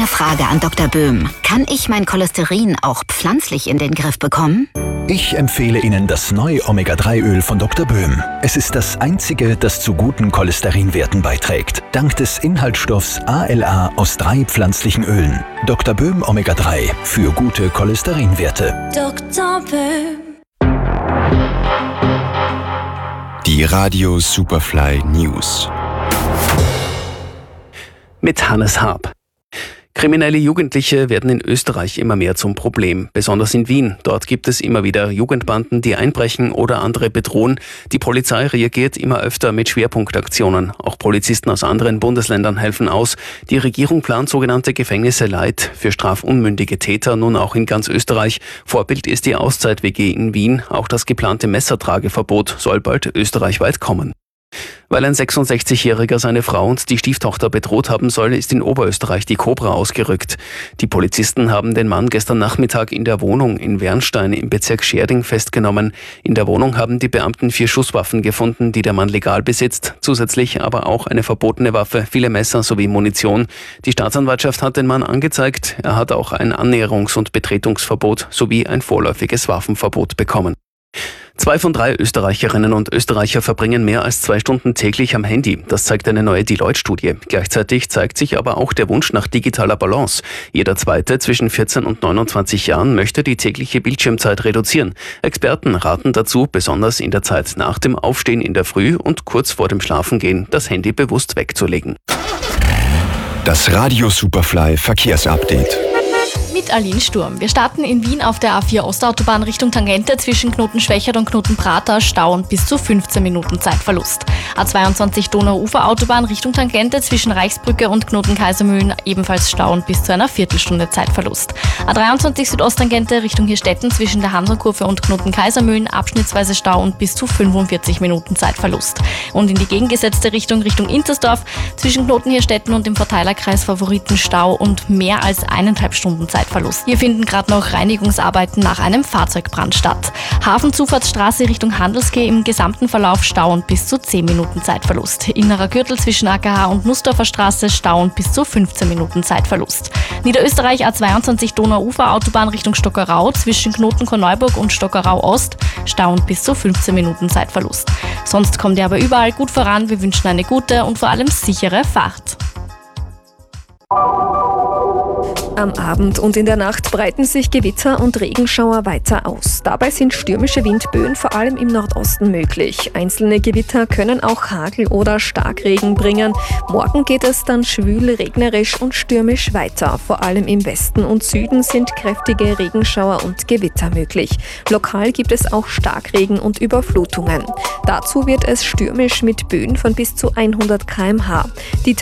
Eine Frage an Dr. Böhm. Kann ich mein Cholesterin auch pflanzlich in den Griff bekommen? Ich empfehle Ihnen das neue Omega-3-Öl von Dr. Böhm. Es ist das einzige, das zu guten Cholesterinwerten beiträgt. Dank des Inhaltsstoffs ALA aus 3 pflanzlichen Ölen. Dr. Böhm Omega-3 für gute Cholesterinwerte. Dr. Böhm. Die Radio Superfly News. Mit Hannes Haab. Kriminelle Jugendliche werden in Österreich immer mehr zum Problem, besonders in Wien. Dort gibt es immer wieder Jugendbanden, die einbrechen oder andere bedrohen. Die Polizei reagiert immer öfter mit Schwerpunktaktionen. Auch Polizisten aus anderen Bundesländern helfen aus. Die Regierung plant sogenannte Gefängnisse Light für strafunmündige Täter, nun auch in ganz Österreich. Vorbild ist die Auszeit-WG in Wien. Auch das geplante Messertrageverbot soll bald österreichweit kommen. Weil ein 66-Jähriger seine Frau und die Stieftochter bedroht haben soll, ist in Oberösterreich die Cobra ausgerückt. Die Polizisten haben den Mann gestern Nachmittag in der Wohnung in Wernstein im Bezirk Schärding festgenommen. In der Wohnung haben die Beamten 4 Schusswaffen gefunden, die der Mann legal besitzt. Zusätzlich aber auch eine verbotene Waffe, viele Messer sowie Munition. Die Staatsanwaltschaft hat den Mann angezeigt. Er hat auch ein Annäherungs- und Betretungsverbot sowie ein vorläufiges Waffenverbot bekommen. 2 von 3 Österreicherinnen und Österreicher verbringen mehr als 2 Stunden täglich am Handy. Das zeigt eine neue Deloitte-Studie. Gleichzeitig zeigt sich aber auch der Wunsch nach digitaler Balance. Jeder Zweite zwischen 14 und 29 Jahren möchte die tägliche Bildschirmzeit reduzieren. Experten raten dazu, besonders in der Zeit nach dem Aufstehen in der Früh und kurz vor dem Schlafengehen das Handy bewusst wegzulegen. Das Radio Superfly Verkehrsupdate. Mit Aline Sturm. Wir starten in Wien auf der A4 Ostautobahn Richtung Tangente zwischen Knoten-Schwechat und Knoten-Prater. Stau und bis zu 15 Minuten Zeitverlust. A22 Donau-Ufer-Autobahn Richtung Tangente zwischen Reichsbrücke und Knoten-Kaisermühlen. Ebenfalls Stau und bis zu einer Viertelstunde Zeitverlust. A23 Südosttangente Richtung Hirstetten zwischen der Hansenkurve und Knoten-Kaisermühlen. Abschnittsweise Stau und bis zu 45 Minuten Zeitverlust. Und in die gegengesetzte Richtung Intersdorf zwischen Knoten-Hirstetten und dem Verteilerkreis Favoriten Stau und mehr als 1,5 Stunden Zeitverlust. Hier finden gerade noch Reinigungsarbeiten nach einem Fahrzeugbrand statt. Hafenzufahrtsstraße Richtung Handelsquai im gesamten Verlauf Stau und bis zu 10 Minuten Zeitverlust. Innerer Gürtel zwischen AKH und Nussdorfer Straße Stau und bis zu 15 Minuten Zeitverlust. Niederösterreich A22 Donau-Ufer-Autobahn Richtung Stockerau zwischen Knoten-Korneuburg und Stockerau Ost Stau und bis zu 15 Minuten Zeitverlust. Sonst kommt ihr aber überall gut voran. Wir wünschen eine gute und vor allem sichere Fahrt. Am Abend und in der Nacht breiten sich Gewitter und Regenschauer weiter aus. Dabei sind stürmische Windböen vor allem im Nordosten möglich. Einzelne Gewitter können auch Hagel oder Starkregen bringen. Morgen geht es dann schwül, regnerisch und stürmisch weiter. Vor allem im Westen und Süden sind kräftige Regenschauer und Gewitter möglich. Lokal gibt es auch Starkregen und Überflutungen. Dazu wird es stürmisch mit Böen von bis zu 100 km/h. Die